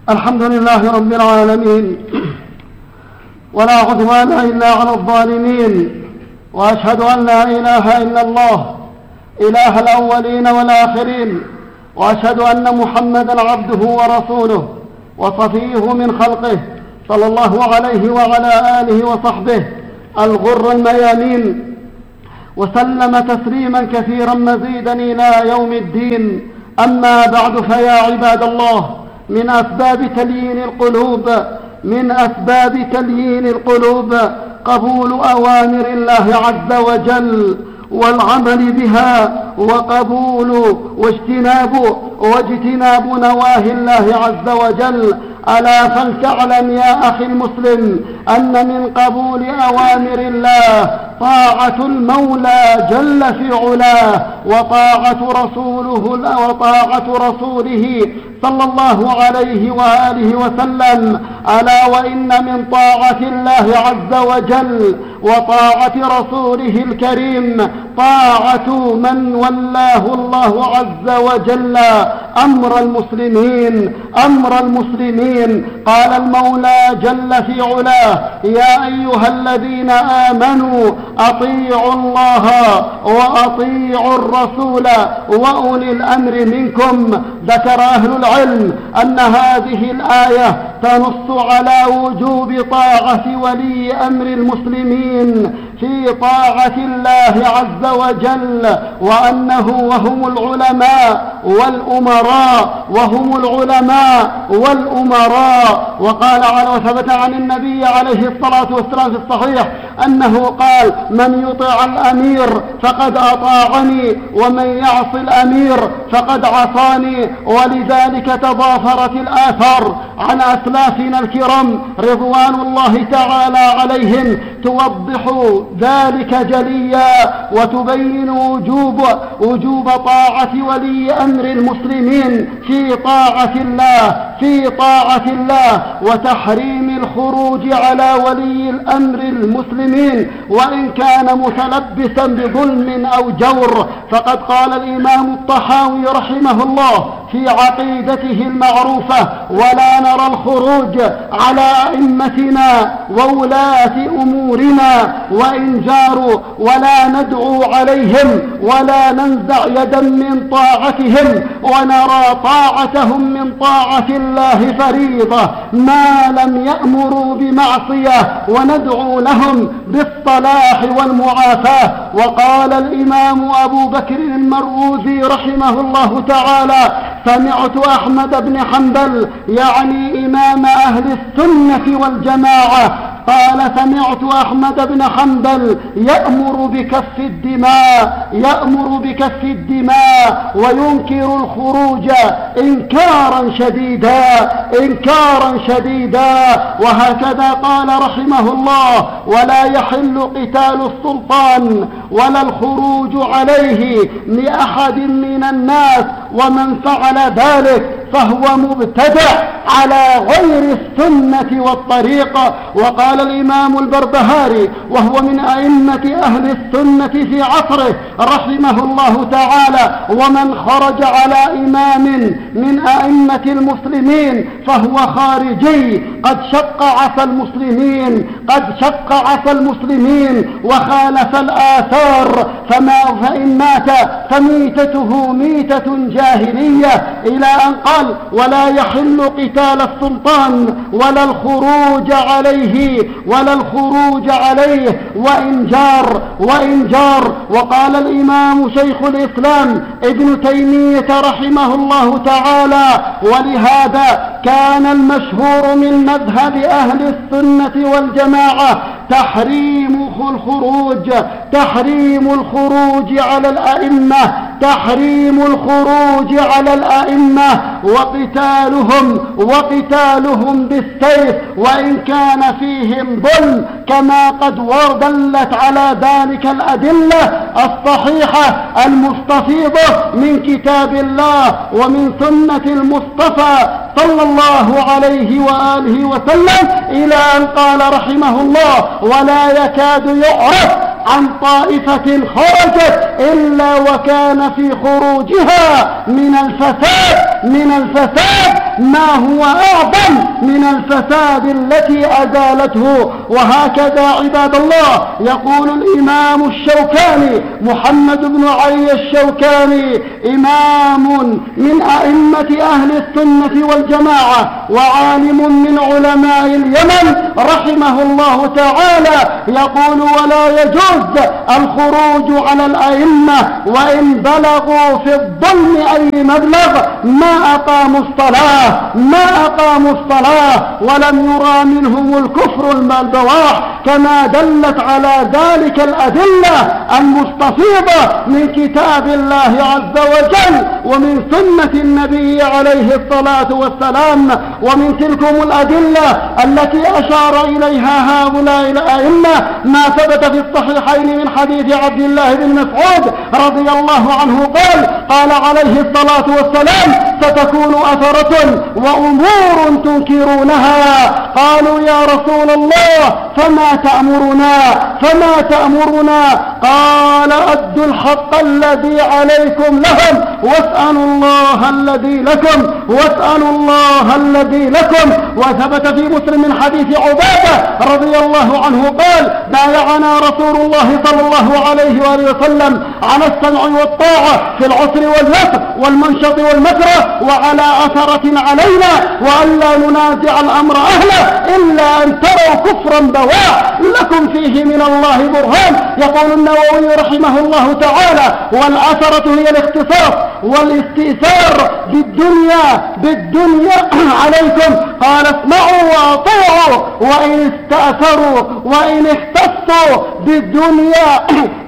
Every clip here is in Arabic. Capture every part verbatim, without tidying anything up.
الحمد لله رب العالمين، ولا عدوان إلا على الظالمين، وأشهد أن لا إله إلا الله إله الأولين والآخرين، وأشهد أن محمدا عبده ورسوله وصفيه من خلقه صلى الله عليه وعلى آله وصحبه الغر الميامين، وسلم تسليما كثيرا مزيدا إلى يوم الدين. أما بعد، فيا عباد الله، من أسباب تليين القلوب من أسباب تليين القلوب قبول أوامر الله عز وجل والعمل بها، وقبول واجتناب واجتناب نواهي الله عز وجل. ألا فلتعلم يا أخي المسلم أن من قبول أوامر الله طاعة المولى جل في علاه، وطاعة رسوله وطاعة رسوله صلى الله عليه وآله وسلم. ألا وإن من طاعة الله عز وجل وطاعة رسوله الكريم طاعة من ولاه الله عز وجل أمر المسلمين أمر المسلمين. قال المولى جل في علاه: يا أيها الذين آمنوا أطيعوا الله وأطيعوا الرسول وأولي الأمر منكم. ذكر أهل العلم أن هذه الآية تنص على وجوب طاعة ولي أمر المسلمين في طاعة الله عز وجل، وأنه وهم العلماء والأمراء وهم العلماء والأمراء. وقال على وثبت عن النبي عليه الصلاة والسلام في الصحيح أنه قال: من يطع الأمير فقد أطاعني، ومن يعص الأمير فقد عصاني. ولذلك تضافرت الآثار عن أسلافنا الكرام رضوان الله تعالى عليهم توضح ذلك جليا، وتبين وجوب وجوب طاعة ولي أمر المسلمين في طاعة الله في طاعة الله وتحريم الخروج على ولي الأمر المسلمين وإن كان متلبسا بظلم أو جور. فقد قال الإمام الطحاوي رحمه الله في عقيدته المعروفة: ولا نرى الخروج على أئمتنا وولاة أمورنا وإن جاروا، ولا ندعو عليهم ولا ننزع يدا من طاعتهم، ونرى طاعتهم من طاعة الله فريضة ما لم يأمروا بمعصية، وندعو لهم بالصلاح والمعافاة. وقال الإمام أبو بكر المروذي رحمه الله تعالى: سمعت أحمد بن حنبل يعني إمام أهل السنة والجماعة قال: سمعت أحمد بن حنبل يأمر بكف الدماء يأمر بكف الدماء وينكر الخروج إنكارا شديدا إنكارا شديدا وهكذا قال رحمه الله: ولا يحل قتال السلطان ولا الخروج عليه لأحد من الناس، ومن فعل ذلك فهو مبتدع على غير السنة والطريق. وقال الإمام البربهاري وهو من أئمة أهل السنة في عصره رحمه الله تعالى: ومن خرج على إمام من أئمة المسلمين فهو خارجي قد شق عصا المسلمين قد شق عصا المسلمين وخالف الآثار، فما فإن مات فميتته ميتة جاهلية، إلى أن قال: ولا يحل قتال السلطان ولا الخروج عليه ولا الخروج عليه وإن جار وإن جار. وقال الإمام شيخ الإسلام ابن تيمية رحمه الله تعالى: ولهذا كان المشهور من مذهب أهل السنة والجماعة تحريم الخروج تحريم الخروج على الأئمة تحريم الخروج على الأئمة وقتالهم وقتالهم بالسيف وإن كان فيهم ظلم، كما قد دلت على ذلك الأدلة الصحيحة المستفيضة من كتاب الله ومن سنة المصطفى صلى الله عليه وآله وسلم، إلى أن قال رحمه الله: ولا يكاد يعرف عن طائفة خرجت إلا وكان في خروجها من الفساد من الفساد ما هو أعظم من الفساد التي أزالته. وهكذا عباد الله يقول الإمام الشوكاني محمد بن علي الشوكاني، إمام من أئمة أهل السنة والجماعة وعالم من علماء اليمن رحمه الله تعالى، يقول: ولا يجوز الخروج على الأئمة وإن بلغوا في الظلم أي مبلغ ما أقاموا الصلاة ما أقاموا الصلاة ولم يرى منهم الكفر البواح، كما دلت على ذلك الأدلة المستفيضة من كتاب الله عز وجل ومن سنة النبي عليه الصلاة والسلام. ومن تلكم الأدلة التي أشار إليها هؤلاء الأئمة ما ثبت في الصحيحين من حديث عبد الله بن مسعود رضي الله عنه قال: قال عليه الصلاة والسلام: ستكون أثرة وأمور تنكرونها. قالوا: يا رسول الله فما تأمرنا فما تأمرنا؟ قال: أدوا الحق الذي عليكم لهم واسألوا الله الذي لكم واسألوا الله الذي لكم. وثبت في مسلم من حديث عبادة رضي الله عنه قال: بايعنا رسول الله صلى الله عليه وآله وسلم على السمع والطاعة في العسر واليسر والمنشط والمكره وعلى أثرة علينا وألا ننازع الأمر أهله إلا أن تروا كفرا بواح لكم فيه من الله برهان. يقول النووي رحمه الله تعالى: والأثرة هي الاختصاص والاستئثار بالدنيا بالدنيا عليكم. قال: اسمعوا وأطيعوا وإن استأثروا وإن اختصوا بالدنيا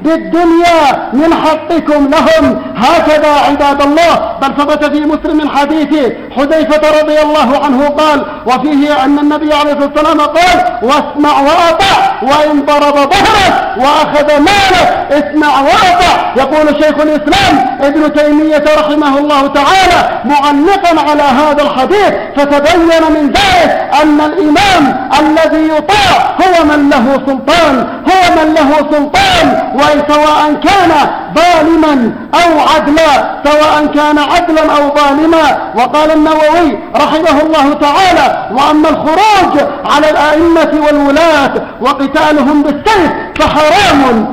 بالدنيا من حقكم لهم. هكذا عباد الله. بل ثبت في مسلم من حديث حذيفة رضي الله عنه قال وفيه أن النبي عليه الصلاة والسلام قال: واسمع وأطع وإن ضرب ظهرك وأخذ مالك اسمع وأطع. يقول شيخ الإسلام ابن تيمية رحمه الله تعالى معلقا على هذا الحديث: فتبين من ذلك أن الإمام الذي يطاع هو من له سلطان هو من له سلطان وسواء كان ظالما أو عدلا سواء كان عدلا أو ظالما. وقال النووي رحمه الله تعالى: وأما الخروج على الأئمة والولاة وقتالهم بالسيف فحرام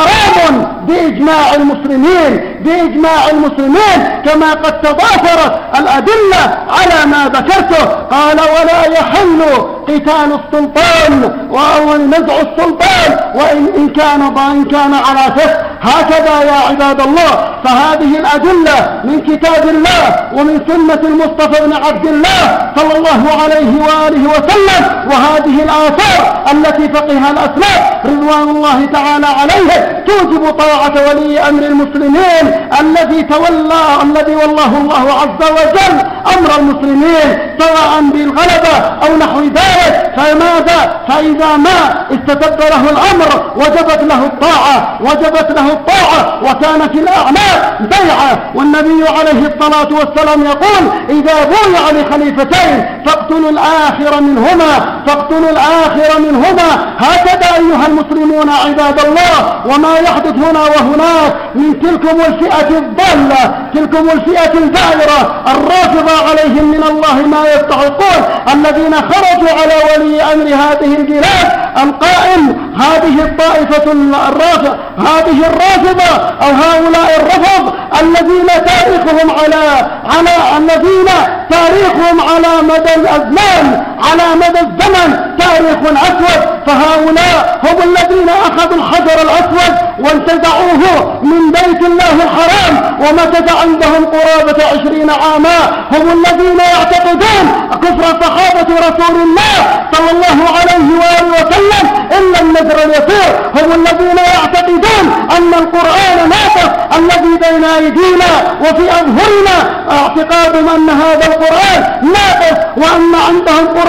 فحرام بإجماع المسلمين بإجماع المسلمين كما قد تضافرت الأدلة على ما ذكرته. قال: ولا يحل قتال السلطان أو نزع السلطان وإن إن كان إن كان على فسق. هكذا يا عباد الله. فهذه الأدلة من كتاب الله ومن سنة المصطفى بن عبد الله صلى الله عليه وآله وسلم، وهذه الآثار التي فقها الأسلاف رضوان الله تعالى عليه توجب طاعة ولي أمر المسلمين الذي تولى الذي والله الله عز وجل أمر المسلمين سواء بالغلبة أو نحو ذلك. فماذا؟ فإذا ما استتب له الأمر وجبت له الطاعة وجبت له الطاعة وكانت الأعمال بيعة. والنبي عليه الصلاة والسلام يقول: إذا بويع لخليفتين فاقتلوا الآخر منهما فاقتلوا الآخر منهما. هكذا أيها المسلمون عباد الله. وما يحدث هنا وهناك من تلكم الفئة الضالة تلكم الفئة الزائرة الرافضة عليهم من الله ما يستحقون، الذين خرجوا على ولي أمر هذه البلاد القائم هذه الطائفة الرافضة هذه الرافضة أو هؤلاء الرفض الذين تاريخهم على على الذين تاريخهم على مدى الأزمان على مدى الزمن تاريخ أسود. فهؤلاء هم الذين أخذوا الحجر الأسود وانتزعوه من بيت الله الحرام ومكث عندهم قرابة عشرين عاما. هم الذين يعتقدون كفر صحابة رسول الله صلى الله عليه وآله وسلم إلا النذر اليسير. هم الذين يعتقدون أن القرآن ناقص الذي بين أيدينا وفي أظهرنا اعتقادهم أن هذا القرآن ناقص وأن عندهم قرآن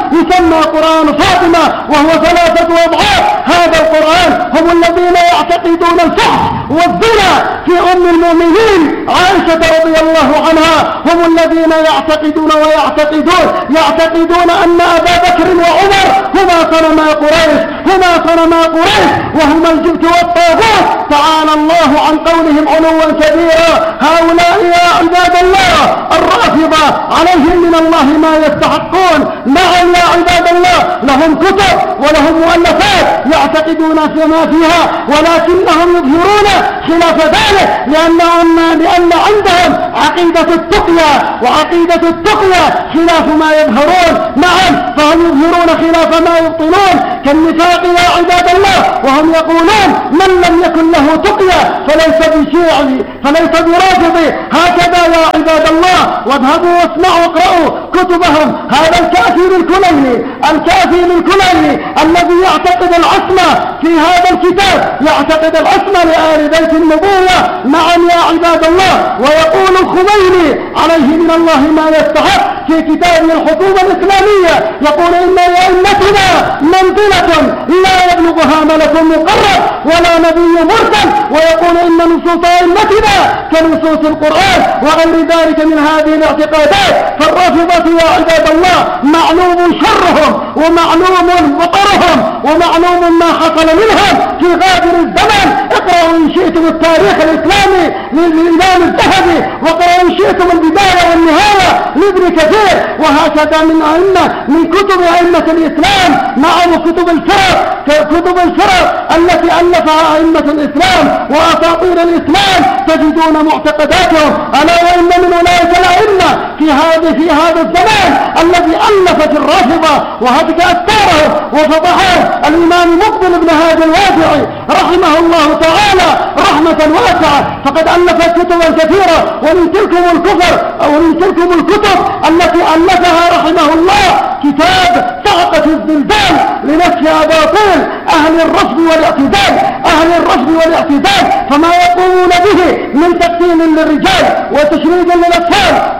يسمى قرآن فاطمة وهو ثلاثة أضعاف هذا القرآن. هم الذين يعتقدون الفحش والزنا في أم المؤمنين عائشة رضي الله عنها، هم الذين يعتقدون ويعتقدون يعتقدون أن أبا بكر وعمر هما صنما قريش هما صنما قريش وهما الجبت والطاغوت. تعالى الله عن قولهم علوا كبيرا. هؤلاء يا عباد الله الرافضة عليهم من الله ما يستحقون. نعم يا عباد الله، لهم كتب ولهم مؤلفات يعتقدون فيما فيها، ولكنهم يظهرون خلاف ذلك لأنهم لأن عندهم عقيدة التقيا، وعقيدة التقيا خلاف ما يظهرون. نعم، فهم يظهرون خلاف ما يبطنون كالنفاق يا عباد الله، وهم يقولون من لم يكن له تقيا فليس بشيعي فليس برافضي. هكذا يا عباد الله، واذهبوا واسمعوا اقرأوا كتبهم. هذا الكافر الكليني الكافر الكليني الذي يعتقد العصمة في هذا الكتاب، يعتقد العصمة لآل بيت النبوة. نعم يا عباد الله، ويقول الخميني عليه من الله ما يستحق في كتابه الحكومة الإسلامية، يقول إن أئمتنا منزلة لا يبلغها ملك مقرب ولا نبي مرسل، ويقول إن نصوص أئمتنا كنصوص القرآن وغير ذلك من هذه الاعتقادات. فالرافضة يا عباد الله معلوم شرهم ومعلوم بطرهم ومعلوم ما حصل منهم في غابر الزمن. اقرأوا إن شئتم التاريخ الإسلامي للإمام الذهبي، واقرأوا إن شئتم البداية والنهاية لابن كثير، وهكذا من أئمة من كتب أئمة الإسلام. نعم، كتب الفرق كتب الفرق التي ألفها أئمة الإسلام وأساطير الإسلام تجدون معتقداتهم. ألا وإن من أولئك الأئمة في هذا في هذا الزمان الذي ألفت الرافضة وهتك أفكارهم وفضحهم الإمام مقبل بن هادي الوادعي رحمه الله تعالى رحمة واسعة، فقد ألف كتبا كثيرة، ومن تلكم الكفر أو من تلكم الكتب التي ألفها رحمه الله كتاب صعقة الزلزال لنفي أباطيل أهل الرفض والاعتدال أهل الرفض والاعتدال فما يقومون به من تقسيم للرجال وتشريد للأطفال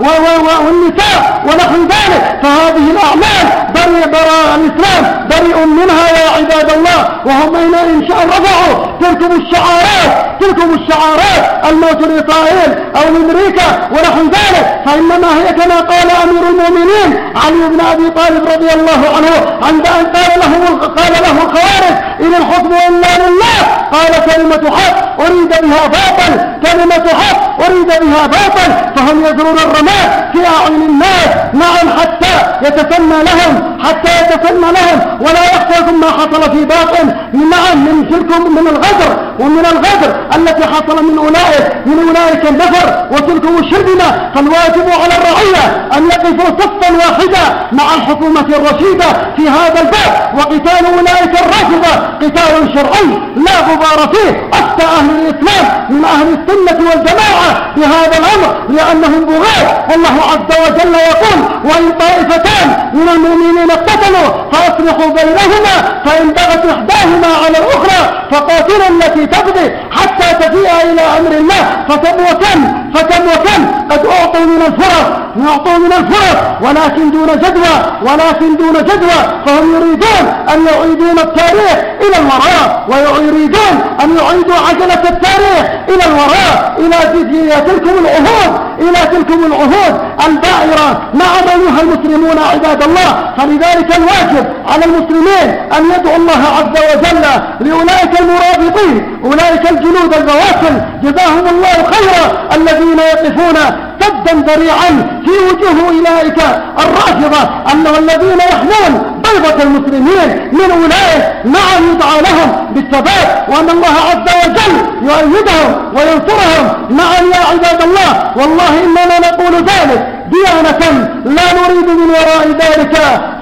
والنساء ونحو ذلك. فهذه الأعمال بريء براء الإسلام بريء منها يا عباد الله. وهم أين إن شاء رفعوا تلكم الشعارات تلكم الشعارات الموت لإسرائيل أو لأمريكا ونحو ذلك، فإنما هي كما قال أمير المؤمنين علي بن أبي طالب رضي الله عنه عند أن قال له قال له الخوارج إن الحكم إلا لله، قال كلمة حق أريد بها باطل كلمة حق أريد بها باطل. فهم يزرون الرماد في أعين الناس. نعم، حتى يتسنى لهم حتى يتسنى لهم ولا يخفاكم ما حصل في باطن. نعم، من تلكم من الغدر ومن الغدر التي حصل من أولئك من أولئك النفر وتلكم الشرذمة. فالواجب على الرعية أن يقفوا صفا واحدا مع الحكومة الرشيدة في هذا الباب، وقتال أولئك الرافضة قتال شرعي لا غبار فيه. أفتى أهل الإسلام من أهل السنة والجماعة بهذا الأمر لأنهم بغاة، والله عز وجل يقول وإن طائفتان من المؤمنين اقتتلوا فأصلحوا بينهما فإن بغت إحداهما على الأخرى فقاتلوا التي تبغي حتى تفيء إلى أمر الله. فكم وكم فكم وكم قد أعطوا من الفرص يعطوا من الفرص ولكن دون جدوى ولكن دون جدوى. فهم يريدون أن يعيدون التاريخ إلى الوراء ويريدون أن يعيدوا عجلة التاريخ إلى الوراء إلى تلكم العهود إلى تلكم العهود البائرة. نعم أيها المسلمون عباد الله، فلذلك الواجب على المسلمين أن يدعو الله عز وجل لأولئك المرابطين أولئك الجنود البواسل جزاهم الله خيرا الذين يقفون سدا ذريعا في وجوه أولئك الرافضة أنهم الذين يحمون بيضة المسلمين من أولئك. نعم، يدعى لهم بالثبات وأن الله عز وجل يؤيدهم وينصرهم. نعم يا عباد الله، والله إننا نقول ذلك ديانة لا نريد من وراء ذلك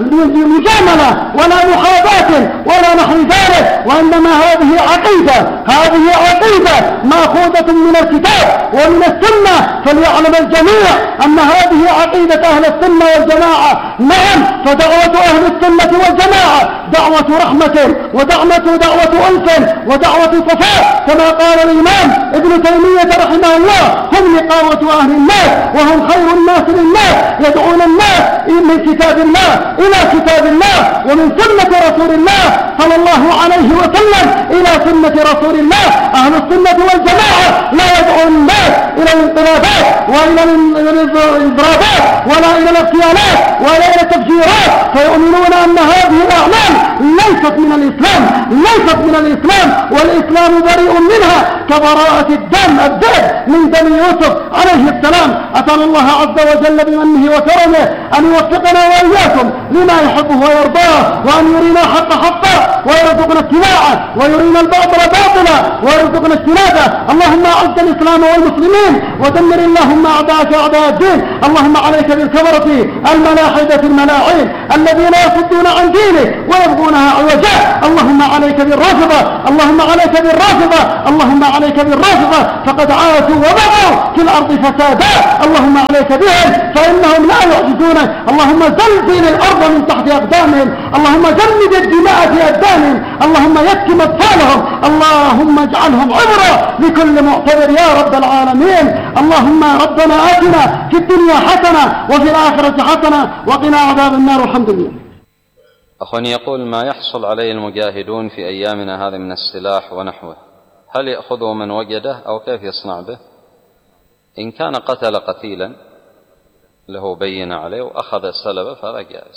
مجاملة ولا محاباة ولا نحو ذلك، وإنما هذه عقيدة هذه عقيدة مأخوذة من الكتاب ومن السنة. فليعلم الجميع أن هذه عقيدة أهل السنة والجماعة. نعم، فدعوة أهل السنة والجماعة دعوة رحمة ودعوة دعوة أنس ودعوة صفاء كما قال الإمام ابن تيمية رحمه الله هم نقاوة أهل الناس وهم خير الناس للناس، يدعون الناس من كتاب الله إلى كتاب الله، ومن سنة رسول الله صلى الله عليه وسلم إلى سنة رسول الله. أهل السنة والجماعة لا يدعو الناس إلى الانقلابات وإلى الإضرابات ولا إلى الاغتيالات ولا إلى التفجيرات، فيؤمنون أن هذه الأعمال ليست من الإسلام، ليست من الإسلام، والإسلام بريء منها كبراءة الدم الدم من دم يوسف عليه السلام. أسأل الله عز وجل بمنه وكرمه أن يوفقنا وإياكم لما يحبه ويرضاه، وأن يرينا حق حقا ويرزقنا اتباعه، ويرينا الباطل باطلا ويرزقنا اجتنابه. اللهم أعز الإسلام والمسلمين ودمر اللهم أعداءك أعداء الدين. اللهم عليك بالكفرة الملاحدة الملاعين الذين يصدون عن دينك ويبغونها عوجا. اللهم عليك بالرافضة، اللهم عليك بالرافضة، اللهم عليك بالرافضة، فقد عاشوا وبغوا في الأرض فسادا. اللهم عليك بهم فإنهم لا يعجزونك. اللهم زلزل الأرض من تحت أقدامهم، اللهم جمد الدماء في أبدانهم، اللهم يتم أطفالهم، اللهم اجعلهم عبرة لكل معتبر يا رب العالمين. اللهم ربنا آتنا في الدنيا حسنة وفي الآخرة حسنة وقنا عذاب النار. والحمد لله. أخواني يقول: ما يحصل عليه المجاهدون في أيامنا هذه من السلاح ونحوه، هل يأخذه من وجده أو كيف يصنع به؟ إن كان قتل قتيلا له بين عليه وأخذ سلبه فهذا جائز،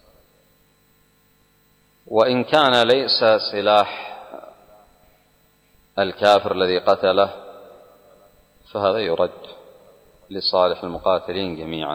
وإن كان ليس سلاح الكافر الذي قتله فهذا يرد لصالح المقاتلين جميعا.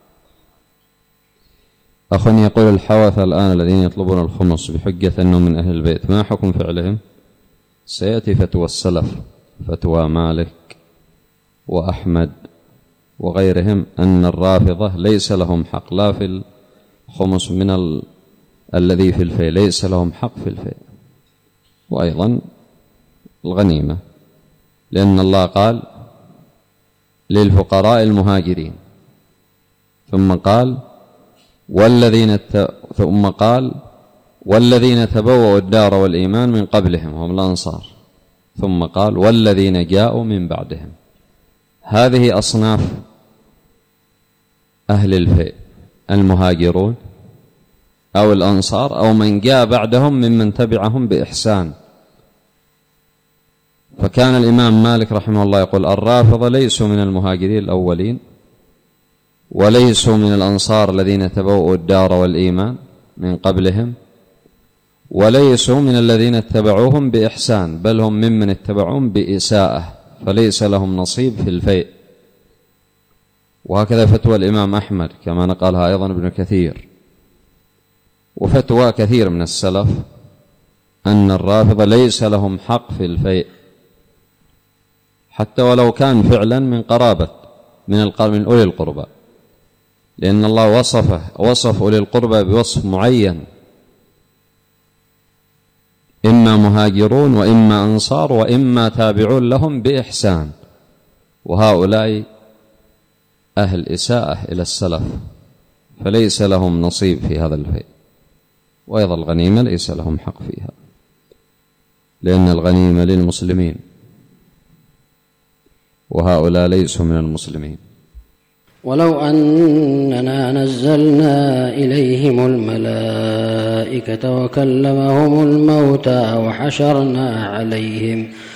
أخواني يقول: الحوثة الآن الذين يطلبون الخمس بحجة أنهم من أهل البيت، ما حكم فعلهم؟ سيأتي فتوى السلف، فتوى مالك وأحمد وغيرهم أن الرافضة ليس لهم حق لا في الخمس من ال... الذي في الفيء، ليس لهم حق في الفيء، وأيضا الغنيمة، لأن الله قال للفقراء المهاجرين، ثم قال والذين الت... ثم قال والذين تبوأوا الدار والإيمان من قبلهم هم الأنصار، ثم قال والذين جاءوا من بعدهم. هذه أصناف أهل الفيء: المهاجرون أو الأنصار أو من جاء بعدهم ممن تبعهم بإحسان. فكان الإمام مالك رحمه الله يقول: الرافضة ليسوا من المهاجرين الأولين، وليسوا من الأنصار الذين تبوأوا الدار والإيمان من قبلهم، وليسوا من الذين اتبعوهم بإحسان، بل هم ممن اتبعوهم بإساءة، فليس لهم نصيب في الفيء. وهكذا فتوى الإمام أحمد كما نقلها أيضا ابن كثير، وفتوى كثير من السلف أن الرافضة ليس لهم حق في الفيء، حتى ولو كان فعلا من قرابة من من أولي القربى، لأن الله وصفه وصف أولي القربى بوصف معين: إما مهاجرون وإما أنصار وإما تابعون لهم بإحسان، وهؤلاء أهل إساءة إلى السلف، فليس لهم نصيب في هذا الفيء. وأيضا الغنيمة ليس لهم حق فيها، لأن الغنيمة للمسلمين وهؤلاء ليسوا من المسلمين. ولو أننا نزلنا إليهم الملائكة وكلمهم الموتى وحشرنا عليهم